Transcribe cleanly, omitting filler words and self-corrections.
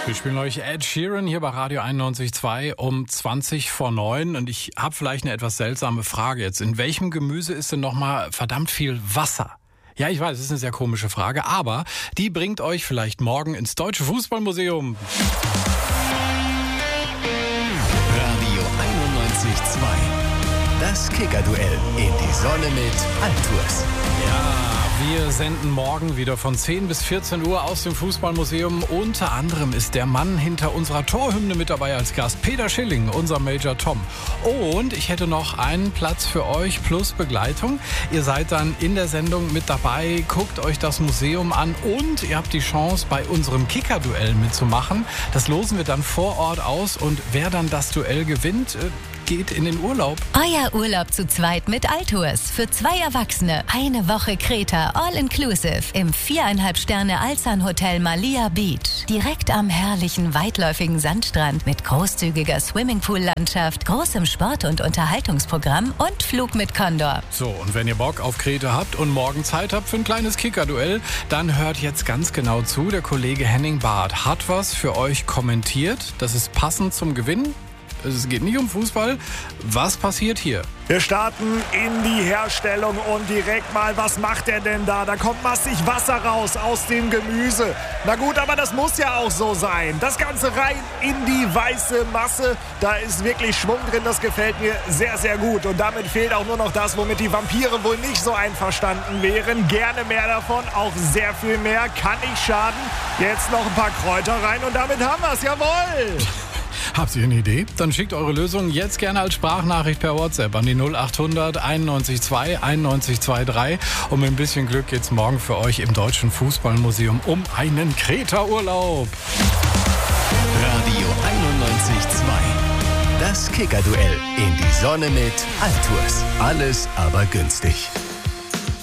Wir spielen euch Ed Sheeran hier bei Radio 91.2 um 20 vor 9 und ich habe vielleicht eine etwas seltsame Frage jetzt. In welchem Gemüse ist denn nochmal verdammt viel Wasser? Ja, ich weiß, das ist eine sehr komische Frage, aber die bringt euch vielleicht morgen ins Deutsche Fußballmuseum. Radio 91.2. Das Kicker-Duell in die Sonne mit Altours. Ja, wir senden morgen wieder von 10 bis 14 Uhr aus dem Fußballmuseum. Unter anderem ist der Mann hinter unserer Torhymne mit dabei als Gast, Peter Schilling, unser Major Tom. Und ich hätte noch einen Platz für euch plus Begleitung. Ihr seid dann in der Sendung mit dabei, guckt euch das Museum an und ihr habt die Chance, bei unserem Kicker-Duell mitzumachen. Das losen wir dann vor Ort aus und wer dann das Duell gewinnt, geht in den Urlaub. Euer Urlaub zu zweit mit Altours. Für 2 Erwachsene. Eine Woche Kreta, all-inclusive. Im 4,5 Sterne Alsan Hotel Malia Beach. Direkt am herrlichen, weitläufigen Sandstrand mit großzügiger Swimmingpool-Landschaft, großem Sport- und Unterhaltungsprogramm und Flug mit Condor. So, und wenn ihr Bock auf Kreta habt und morgen Zeit habt für ein kleines Kicker-Duell, dann hört jetzt ganz genau zu. Der Kollege Henning Barth hat was für euch kommentiert. Das ist passend zum Gewinn. Es geht nicht um Fußball. Was passiert hier? Wir starten in die Herstellung und direkt mal, was macht er denn da? Da kommt massig Wasser raus aus dem Gemüse. Na gut, aber das muss ja auch so sein. Das Ganze rein in die weiße Masse. Da ist wirklich Schwung drin, das gefällt mir sehr, sehr gut. Und damit fehlt auch nur noch das, womit die Vampire wohl nicht so einverstanden wären. Gerne mehr davon, auch sehr viel mehr. Kann nicht schaden. Jetzt noch ein paar Kräuter rein und damit haben wir es. Jawohl! Habt ihr eine Idee? Dann schickt eure Lösung jetzt gerne als Sprachnachricht per WhatsApp an die 0800 91.2 91.23. Und mit ein bisschen Glück geht's morgen für euch im Deutschen Fußballmuseum um einen Kreta-Urlaub. Radio 91.2. Das Kicker-Duell in die Sonne mit Altours. Alles aber günstig.